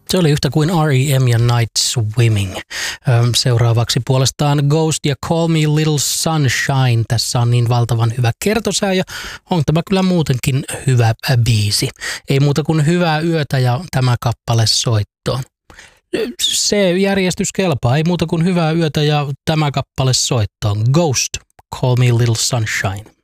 Se oli yhtä kuin R.E.M. ja Night Swimming. Seuraavaksi puolestaan Ghost ja Call Me Little Sunshine. Tässä on niin valtavan hyvä kertosää ja on tämä kyllä muutenkin hyvä biisi. Ei muuta kuin hyvää yötä ja tämä kappale soittoon. Se järjestys kelpaa. Ei muuta kuin hyvää yötä ja tämä kappale soittoon. Ghost, Call Me Little Sunshine.